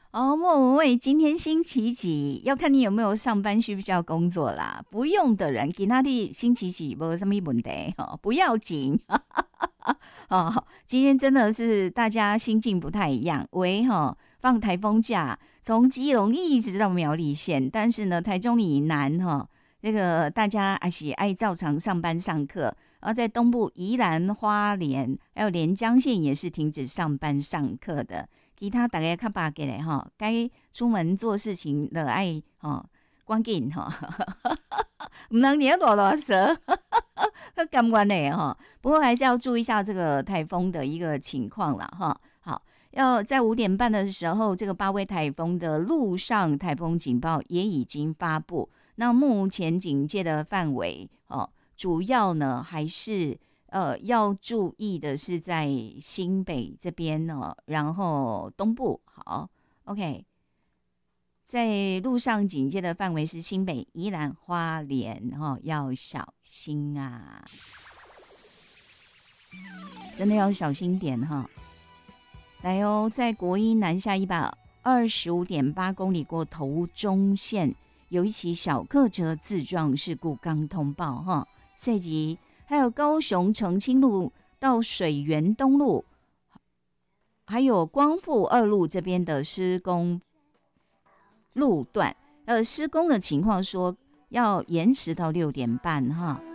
哦，莫文蔚，今天星期几？要看你有没有上班，需不需要工作啦。不用的人，给他的星期几没有什么问题哦，不要紧。哦，今天真的是大家心境不太一样。放台风假，从基隆一直到苗栗县，但是呢，台中以南那个大家还是爱照常上班上课。然后在东部宜兰花莲还有连江县也是停止上班上课的，其他大家较巴结嘞该出门做事情的爱赶紧不能黏啰啰嗦，干关的不过还是要注意一下这个台风的一个情况啦好，要在5点半的时候，这个八威台风的陆上台风警报也已经发布。那目前警戒的范围主要呢还是要注意的是在新北这边然后东部好 OK， 在路上警戒的范围是新北、宜兰、花莲要小心啊，真的要小心点来在国一南下125.8公里过头中线，有一起小客车自撞事故刚通报涉及还有高雄澄清路到水源东路，还有光复2路这边的施工路段，施工的情况说要延迟到6点半